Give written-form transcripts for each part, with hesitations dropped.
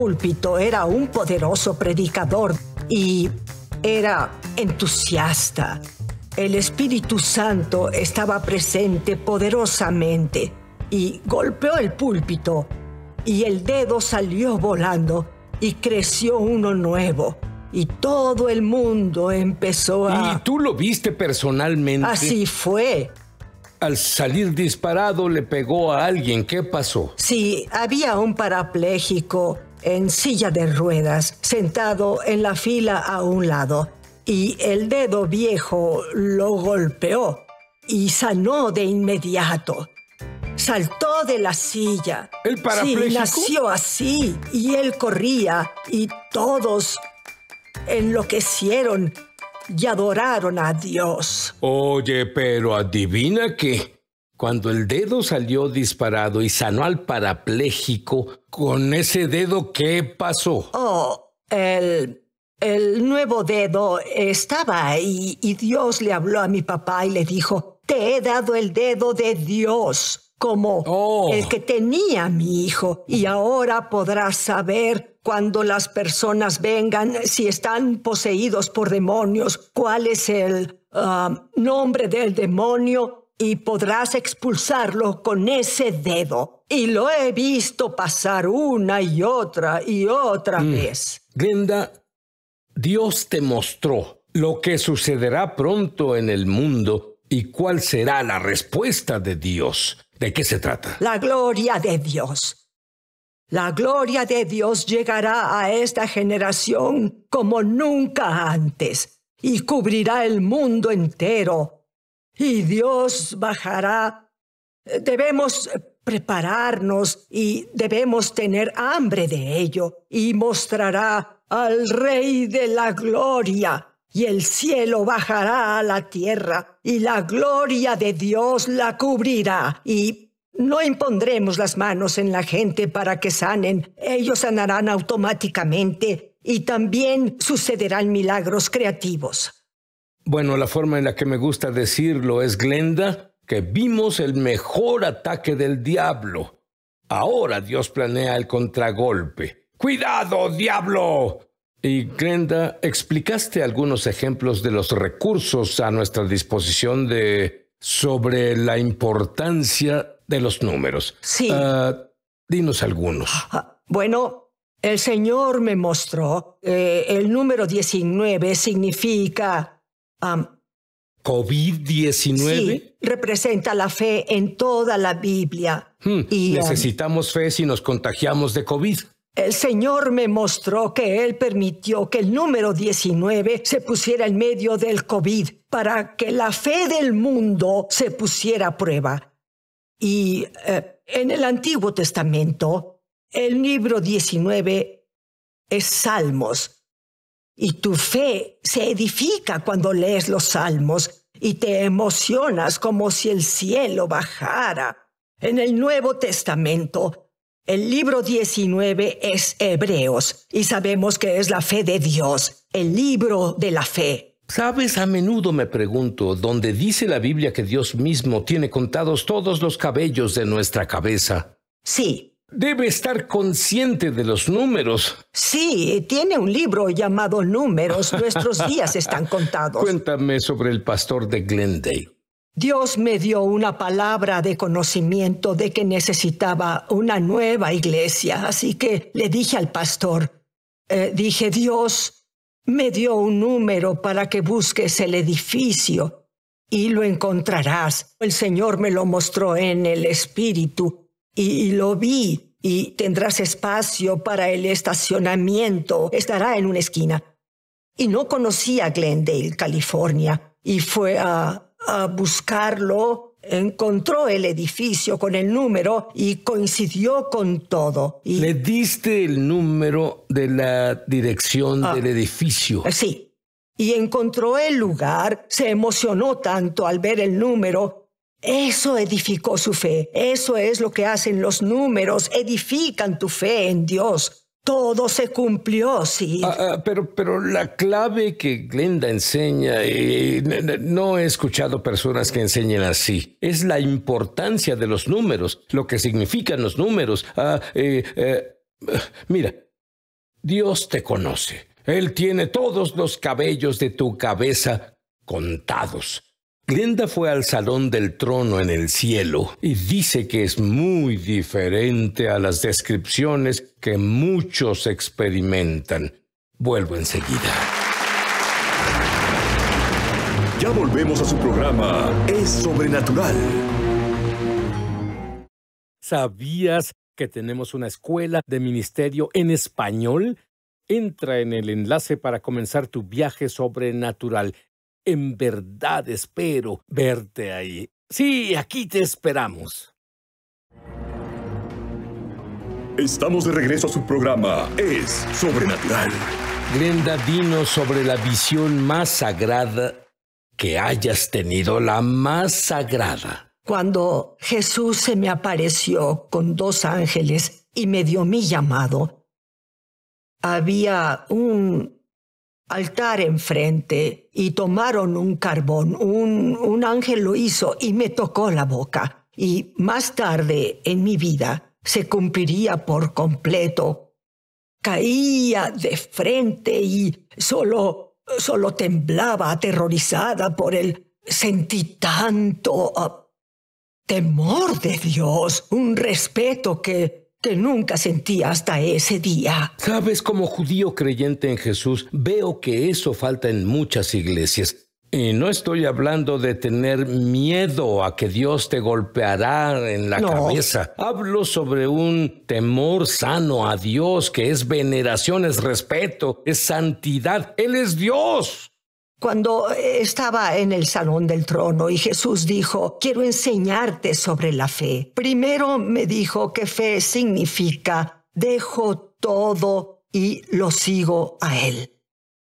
Púlpito era un poderoso predicador y era entusiasta. El Espíritu Santo estaba presente poderosamente y golpeó el púlpito y el dedo salió volando y creció uno nuevo y todo el mundo empezó a... ¿Y tú lo viste personalmente? Así fue. Al salir disparado le pegó a alguien. ¿Qué pasó? Sí, había un parapléjico en silla de ruedas, sentado en la fila a un lado, y el dedo viejo lo golpeó y sanó de inmediato. Saltó de la silla. ¿El parapléjico? Sí, nació así, y él corría, y todos enloquecieron y adoraron a Dios. Oye, pero adivina que cuando el dedo salió disparado y sanó al parapléjico, con ese dedo, ¿qué pasó? Oh, el nuevo dedo estaba ahí y Dios le habló a mi papá y le dijo, te he dado el dedo de Dios, como el que tenía mi hijo, y ahora podrás saber cuando las personas vengan si están poseídos por demonios, cuál es el nombre del demonio, y podrás expulsarlo con ese dedo. Y lo he visto pasar una y otra vez. Glenda, Dios te mostró lo que sucederá pronto en el mundo y cuál será la respuesta de Dios. ¿De qué se trata? La gloria de Dios. La gloria de Dios llegará a esta generación como nunca antes y cubrirá el mundo entero. Y Dios bajará. Debemos prepararnos y debemos tener hambre de ello. Y mostrará al Rey de la Gloria. Y el cielo bajará a la tierra. Y la gloria de Dios la cubrirá. Y no impondremos las manos en la gente para que sanen. Ellos sanarán automáticamente. Y también sucederán milagros creativos. Bueno, la forma en la que me gusta decirlo es, Glenda, que vimos el mejor ataque del diablo. Ahora Dios planea el contragolpe. ¡Cuidado, diablo! Y, Glenda, explicaste algunos ejemplos de los recursos a nuestra disposición sobre la importancia de los números. Sí. Dinos algunos. Bueno, el Señor me mostró el número 19 significa... ¿COVID-19? Sí, representa la fe en toda la Biblia. Y necesitamos fe si nos contagiamos de COVID. El Señor me mostró que Él permitió que el número 19 se pusiera en medio del COVID para que la fe del mundo se pusiera a prueba. Y en el Antiguo Testamento, el libro 19 es Salmos. Y tu fe se edifica cuando lees los salmos y te emocionas como si el cielo bajara. En el Nuevo Testamento, el libro 19 es Hebreos y sabemos que es la fe de Dios, el libro de la fe. ¿Sabes? A menudo me pregunto, ¿dónde dice la Biblia que Dios mismo tiene contados todos los cabellos de nuestra cabeza? Sí. Debe estar consciente de los números. Sí, tiene un libro llamado Números. Nuestros días están contados. Cuéntame sobre el pastor de Glendale. Dios me dio una palabra de conocimiento de que necesitaba una nueva iglesia. Así que le dije al pastor, Dios me dio un número para que busques el edificio y lo encontrarás. El Señor me lo mostró en el Espíritu. Y lo vi, y tendrás espacio para el estacionamiento. Estará en una esquina. Y no conocía Glendale, California. Y fue a buscarlo. Encontró el edificio con el número y coincidió con todo. Y ¿le diste el número de la dirección del edificio? Sí. Y encontró el lugar. Se emocionó tanto al ver el número. Eso edificó su fe. Eso es lo que hacen los números. Edifican tu fe en Dios. Todo se cumplió, sí. Pero la clave que Glenda enseña, no he escuchado personas que enseñen así. Es la importancia de los números, lo que significan los números. Mira, Dios te conoce. Él tiene todos los cabellos de tu cabeza contados. Glenda fue al salón del trono en el cielo y dice que es muy diferente a las descripciones que muchos experimentan. Vuelvo enseguida. Ya volvemos a su programa Es Sobrenatural. ¿Sabías que tenemos una escuela de ministerio en español? Entra en el enlace para comenzar tu viaje sobrenatural. En verdad espero verte ahí. Sí, aquí te esperamos. Estamos de regreso a su programa Es Sobrenatural. Glenda, dinos sobre la visión más sagrada que hayas tenido, la más sagrada. Cuando Jesús se me apareció con 2 ángeles y me dio mi llamado, había un altar enfrente y tomaron un carbón. Un ángel lo hizo y me tocó la boca. Y más tarde en mi vida se cumpliría por completo. Caía de frente y solo temblaba aterrorizada por sentí tanto temor de Dios, un respeto que nunca sentí hasta ese día. Sabes, como judío creyente en Jesús, veo que eso falta en muchas iglesias. Y no estoy hablando de tener miedo a que Dios te golpeará en la cabeza. Hablo sobre un temor sano a Dios, que es veneración, es respeto, es santidad. Él es Dios. Cuando estaba en el salón del trono y Jesús dijo, quiero enseñarte sobre la fe. Primero me dijo que fe significa, dejo todo y lo sigo a Él.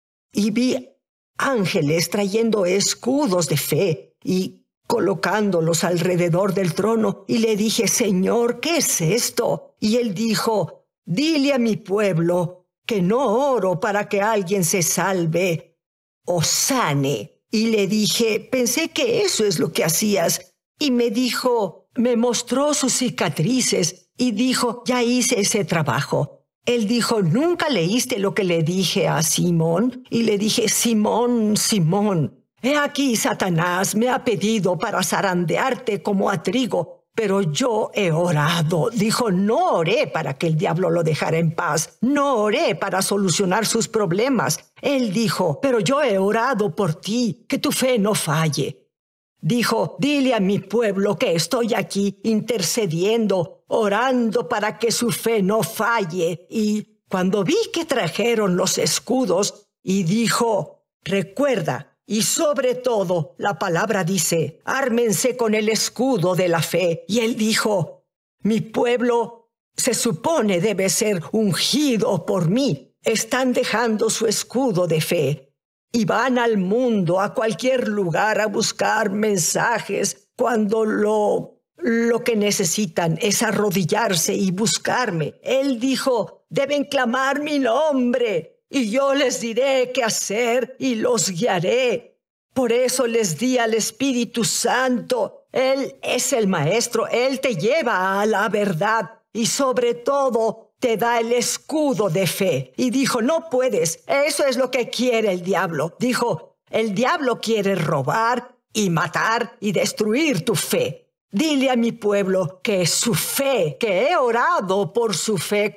Y vi ángeles trayendo escudos de fe y colocándolos alrededor del trono. Y le dije, Señor, ¿qué es esto? Y Él dijo, dile a mi pueblo que no oro para que alguien se salve o sane. Y le dije, pensé que eso es lo que hacías. Y me dijo, me mostró sus cicatrices y dijo, ya hice ese trabajo. Él dijo, ¿nunca leíste lo que le dije a Simón? Y le dije, Simón, Simón, he aquí Satanás me ha pedido para zarandearte como a trigo, pero yo he orado. Dijo, no oré para que el diablo lo dejara en paz. No oré para solucionar sus problemas. Él dijo, pero yo he orado por ti, que tu fe no falle. Dijo, dile a mi pueblo que estoy aquí intercediendo, orando para que su fe no falle. Y cuando vi que trajeron los escudos, y dijo, recuerda, y sobre todo la palabra dice, ármense con el escudo de la fe. Y él dijo, mi pueblo se supone debe ser ungido por mí. Están dejando su escudo de fe. Y van al mundo, a cualquier lugar, a buscar mensajes cuando lo que necesitan es arrodillarse y buscarme. Él dijo, deben clamar mi nombre y yo les diré qué hacer y los guiaré. Por eso les di al Espíritu Santo. Él es el Maestro, Él te lleva a la verdad y sobre todo te da el escudo de fe. Y dijo, no puedes, eso es lo que quiere el diablo. Dijo, el diablo quiere robar y matar y destruir tu fe. Dile a mi pueblo que su fe, que he orado por su fe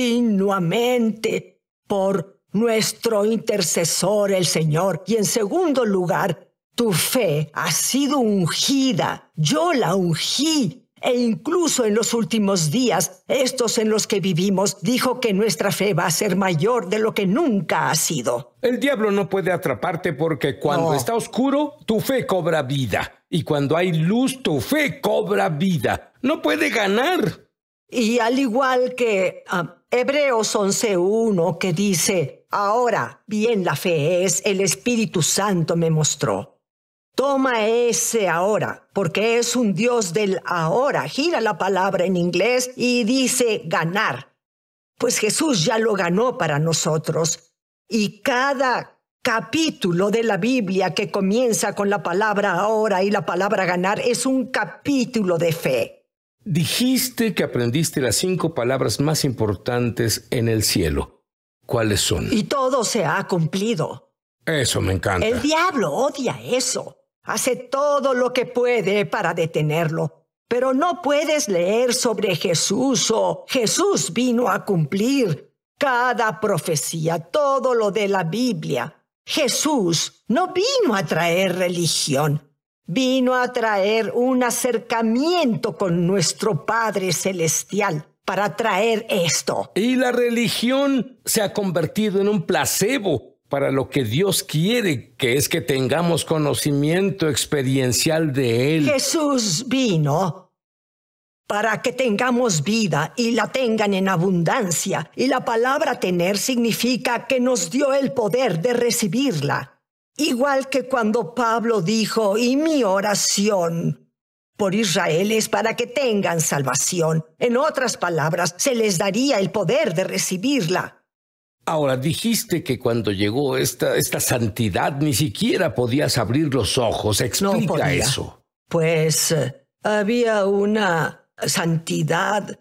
continuamente, por nuestro intercesor, el Señor. Y en segundo lugar, tu fe ha sido ungida. Yo la ungí. E incluso en los últimos días, estos en los que vivimos, dijo que nuestra fe va a ser mayor de lo que nunca ha sido. El diablo no puede atraparte porque cuando está oscuro, tu fe cobra vida. Y cuando hay luz, tu fe cobra vida. No puede ganar. Y al igual que Hebreos 11:1 que dice, ahora bien la fe es, el Espíritu Santo me mostró. Toma ese ahora, porque es un Dios del ahora. Gira la palabra en inglés y dice ganar. Pues Jesús ya lo ganó para nosotros. Y cada capítulo de la Biblia que comienza con la palabra ahora y la palabra ganar es un capítulo de fe. Dijiste que aprendiste las 5 palabras más importantes en el cielo. ¿Cuáles son? Y todo se ha cumplido. Eso me encanta. El diablo odia eso. Hace todo lo que puede para detenerlo. Pero no puedes leer sobre Jesús o Jesús vino a cumplir cada profecía, todo lo de la Biblia. Jesús no vino a traer religión. Vino a traer un acercamiento con nuestro Padre Celestial para traer esto. Y la religión se ha convertido en un placebo para lo que Dios quiere, que es que tengamos conocimiento experiencial de Él. Jesús vino para que tengamos vida y la tengan en abundancia. Y la palabra tener significa que nos dio el poder de recibirla. Igual que cuando Pablo dijo, y mi oración por Israel es para que tengan salvación. En otras palabras, se les daría el poder de recibirla. Ahora, dijiste que cuando llegó esta santidad ni siquiera podías abrir los ojos. Explica No podía. eso. Pues había una santidad.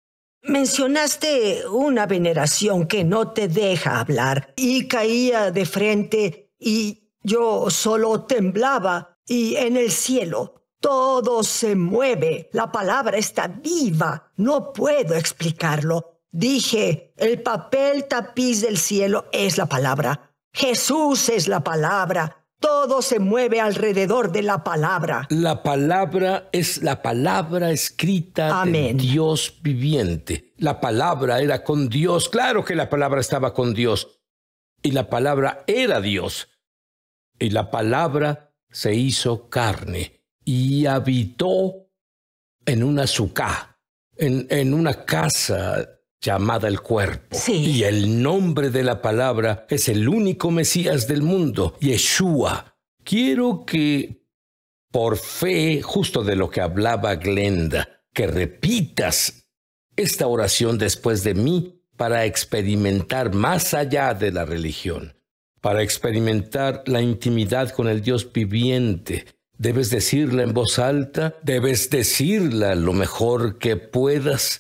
Mencionaste una veneración que no te deja hablar y caía de frente y yo solo temblaba y en el cielo todo se mueve. La palabra está viva. No puedo explicarlo. Dije, el papel tapiz del cielo es la palabra. Jesús es la palabra. Todo se mueve alrededor de la palabra. La palabra es la palabra escrita Amén. de Dios viviente. La palabra era con Dios. Claro que la palabra estaba con Dios. Y la palabra era Dios. Y la palabra se hizo carne y habitó en una sucá, en una casa llamada el cuerpo. Sí. Y el nombre de la palabra es el único Mesías del mundo, Yeshua. Quiero que, por fe, justo de lo que hablaba Glenda, que repitas esta oración después de mí para experimentar más allá de la religión, para experimentar la intimidad con el Dios viviente. Debes decirla en voz alta, debes decirla lo mejor que puedas.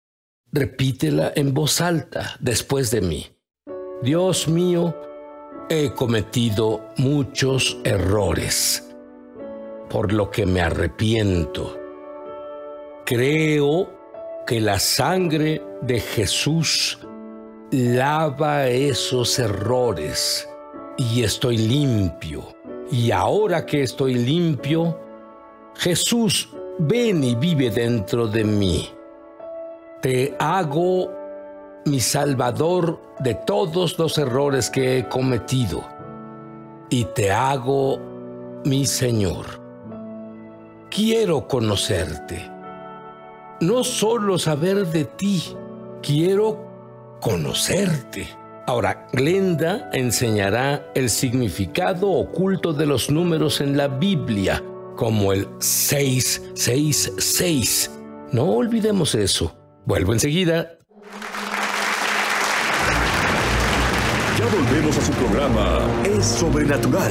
Repítela en voz alta después de mí. Dios mío, he cometido muchos errores, por lo que me arrepiento. Creo que la sangre de Jesús lava esos errores y estoy limpio. Y ahora que estoy limpio, Jesús, ven y vive dentro de mí. Te hago mi Salvador de todos los errores que he cometido y te hago mi Señor. Quiero conocerte, no solo saber de ti, quiero conocerte. Ahora, Glenda enseñará el significado oculto de los números en la Biblia, como el 666. No olvidemos eso. Vuelvo enseguida. Ya volvemos a su programa Es Sobrenatural.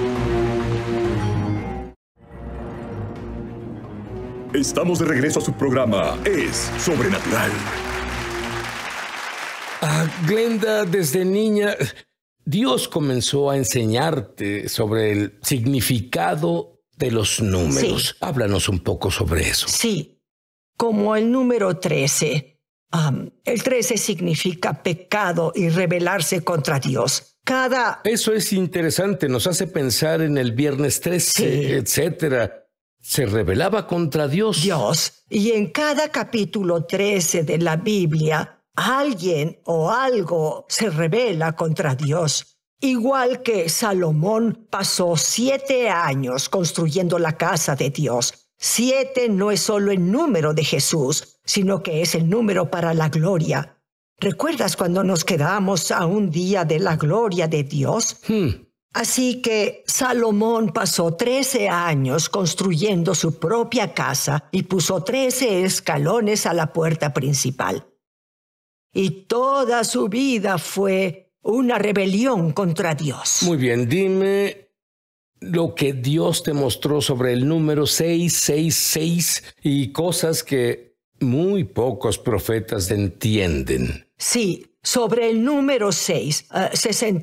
Estamos de regreso a su programa Es Sobrenatural. Glenda, desde niña, Dios comenzó a enseñarte sobre el significado de los números. Sí. Háblanos un poco sobre eso. Sí, como el número 13. El 13 significa pecado y rebelarse contra Dios. Eso es interesante, nos hace pensar en el viernes 13, Sí. etcétera. Se rebelaba contra Dios. Y en cada capítulo 13 de la Biblia, alguien o algo se rebela contra Dios. Igual que Salomón pasó 7 años construyendo la casa de Dios. 7 no es solo el número de Jesús, sino que es el número para la gloria. ¿Recuerdas cuando nos quedamos a un día de la gloria de Dios? Así que Salomón pasó 13 años construyendo su propia casa y puso 13 escalones a la puerta principal. Y toda su vida fue una rebelión contra Dios. Muy bien, dime lo que Dios te mostró sobre el número 666 y cosas que muy pocos profetas entienden. Sí, Sobre el número 6,